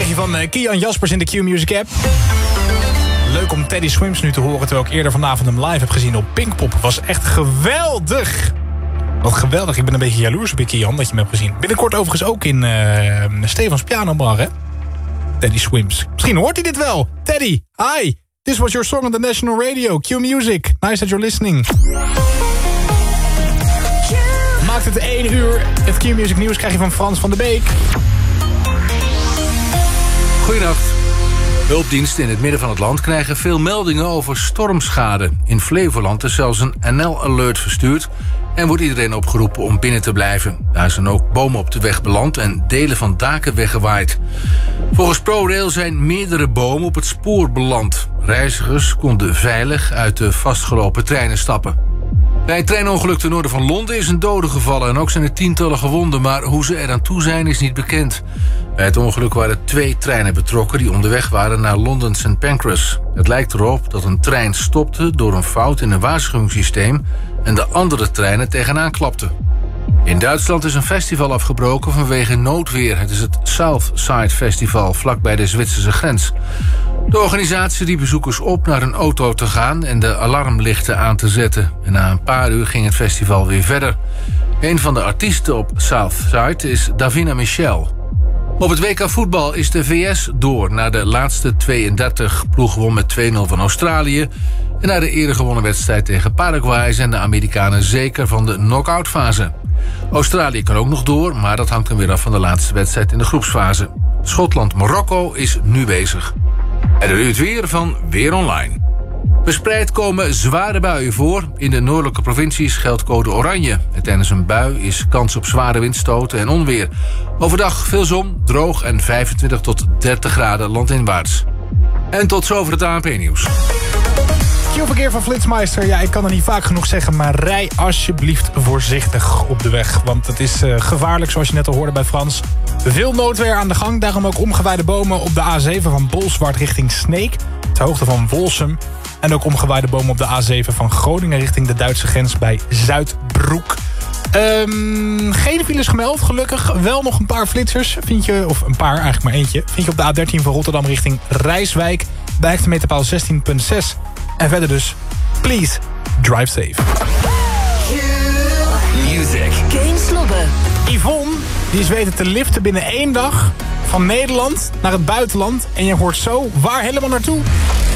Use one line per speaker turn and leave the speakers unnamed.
krijg je van Kian Jaspers in de Q-Music app. Leuk om Teddy Swims nu te horen, terwijl ik eerder vanavond hem live heb gezien op Pinkpop. Was echt geweldig. Wat geweldig, ik ben een beetje jaloers op Kian dat je hem hebt gezien. Binnenkort overigens ook in Stefans Pianobar, hè? Teddy Swims. Misschien hoort hij dit wel. Teddy, hi. This was your song on the national radio. Q-Music. Nice that you're listening. Maakt het 1 uur. Het Q-Music nieuws krijg je van Frans van der Beek.
Goedenacht. Hulpdiensten in het midden van het land krijgen veel meldingen over stormschade. In Flevoland is zelfs een NL-alert verstuurd en wordt iedereen opgeroepen om binnen te blijven. Daar zijn ook bomen op de weg beland en delen van daken weggewaaid. Volgens ProRail zijn meerdere bomen op het spoor beland. Reizigers konden veilig uit de vastgelopen treinen stappen. Bij een treinongeluk ten noorden van Londen is een dode gevallen en ook zijn er tientallen gewonden, maar hoe ze eraan toe zijn is niet bekend. Bij het ongeluk waren 2 treinen betrokken die onderweg waren naar Londen St. Pancras. Het lijkt erop dat een trein stopte door een fout in een waarschuwingssysteem en de andere treinen tegenaan klapten. In Duitsland is een festival afgebroken vanwege noodweer. Het is het Southside Festival, vlakbij de Zwitserse grens. De organisatie riep bezoekers op naar een auto te gaan en de alarmlichten aan te zetten. En na een paar uur ging het festival weer verder. Een van de artiesten op Southside is Davina Michel. Op het WK voetbal is de VS door naar de laatste 32. Ploeg won met 2-0 van Australië. En na de eerder gewonnen wedstrijd tegen Paraguay zijn de Amerikanen zeker van de knock-outfase. Australië kan ook nog door, maar dat hangt dan weer af van de laatste wedstrijd in de groepsfase. Schotland-Marokko is nu bezig. En dan nu het weer van Weer Online. Verspreid komen zware buien voor. In de noordelijke provincies geldt code oranje. En tijdens een bui is kans op zware windstoten en onweer. Overdag veel zon, droog en 25 tot 30 graden landinwaarts. En tot zover het ANP-nieuws.
Q-verkeer van Flitsmeister. Ja, ik kan het niet vaak genoeg zeggen, maar rij alsjeblieft voorzichtig op de weg. Want het is gevaarlijk, zoals je net al hoorde bij Frans. Veel noodweer aan de gang, daarom ook omgewaaide bomen op de A7 van Bolsward richting Sneek. Ter hoogte van Wolsum. En ook omgewaaide bomen op de A7 van Groningen richting de Duitse grens bij Zuidbroek. Geen files gemeld, gelukkig. Wel nog een paar flitsers, vind je, of een paar, eigenlijk maar eentje. Vind je op de A13 van Rotterdam richting Rijswijk bij hectometerpaal 16.6. En verder dus, please, drive safe.
Music. Geen slobben.
Yvonne, die is weten te liften binnen 1 dag van Nederland naar het buitenland. En je hoort zo waar helemaal naartoe.